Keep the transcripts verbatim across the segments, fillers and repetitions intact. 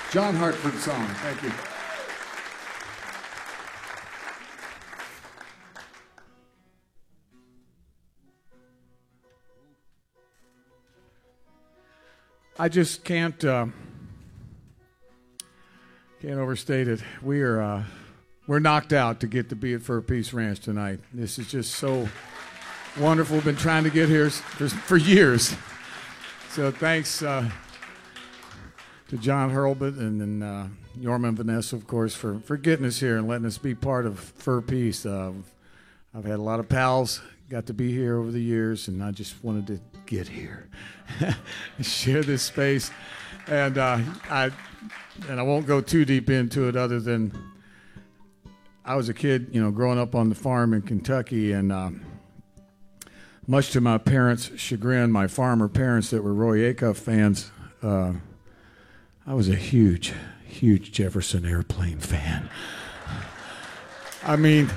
John Hartford song. Thank you. I just can't uh, can't overstate it. We are uh, we're knocked out to get to be at Fur Peace Ranch tonight. This is just so wonderful. We've been trying to get here for, for years. So thanks uh, to John Hurlbut and then uh, Yorma and Vanessa, of course, for, for getting us here and letting us be part of Fur Peace. Uh, I've had a lot of pals, got to be here over the years, and I just wanted to get here, share this space, and uh, I and I won't go too deep into it, other than I was a kid, you know, growing up on the farm in Kentucky, and uh, much to my parents' chagrin, my farmer parents that were Roy Acuff fans, uh, I was a huge, huge Jefferson Airplane fan. I mean,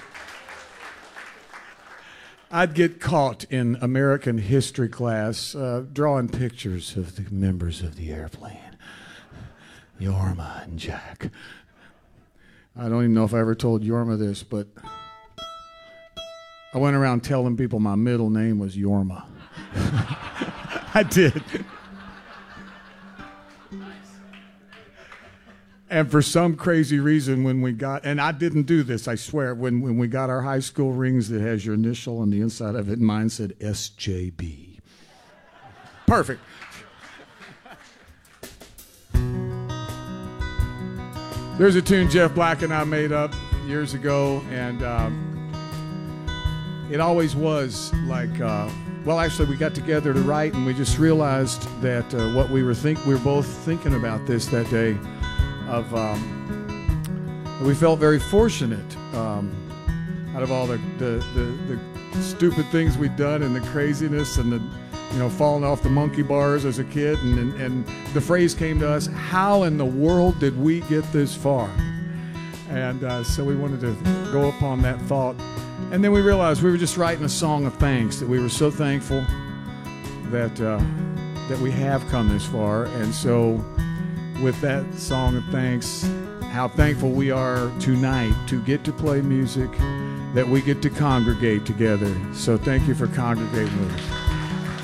I'd get caught in American history class uh, drawing pictures of the members of the airplane, Yorma and Jack. I don't even know if I ever told Yorma this, but I went around telling people my middle name was Yorma. I did. And for some crazy reason, when we got, and I didn't do this, I swear, when, when we got our high school rings that has your initial on the inside of it, mine said S J B. Perfect. There's a tune Jeff Black and I made up years ago, and um, it always was like, uh, well, actually, we got together to write, and we just realized that uh, what we were think we were both thinking about this that day. Of um, we felt very fortunate um, out of all the the, the the stupid things we'd done and the craziness and the you know falling off the monkey bars as a kid, and, and and the phrase came to us: how in the world did we get this far? And uh, so we wanted to go upon that thought, and then we realized we were just writing a song of thanks, that we were so thankful that uh, that we have come this far. And so with that song of thanks, how thankful we are tonight to get to play music, that we get to congregate together. So thank you for congregating with us.